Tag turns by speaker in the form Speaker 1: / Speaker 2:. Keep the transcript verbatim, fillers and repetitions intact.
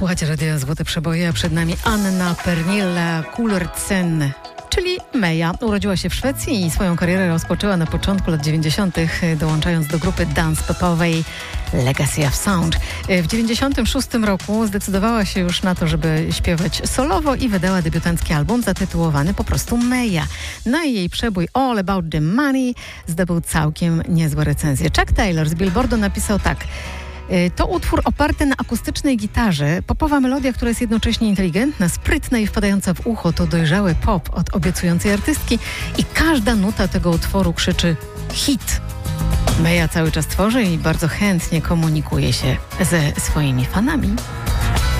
Speaker 1: Słuchajcie Radio Złote Przeboje, a przed nami Anna Pernilla Kullertsen, czyli Meja. Urodziła się w Szwecji i swoją karierę rozpoczęła na początku lat dziewięćdziesiątych, dołączając do grupy dance popowej Legacy of Sound. W dziewięćdziesiątym szóstym roku zdecydowała się już na to, żeby śpiewać solowo i wydała debiutancki album zatytułowany po prostu Meja. No i jej przebój All About the Money zdobył całkiem niezłe recenzje. Chuck Taylor z Billboardu napisał tak: to utwór oparty na akustycznej gitarze, popowa melodia, która jest jednocześnie inteligentna, sprytna i wpadająca w ucho. To dojrzały pop od obiecującej artystki i każda nuta tego utworu krzyczy hit. Meja cały czas tworzy i bardzo chętnie komunikuje się ze swoimi fanami.